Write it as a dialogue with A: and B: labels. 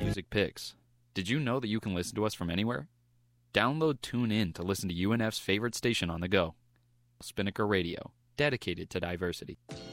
A: music picks. Did you know that you can listen to us from anywhere? Download TuneIn to listen to UNF's favorite station on the go. Spinnaker Radio, dedicated to diversity.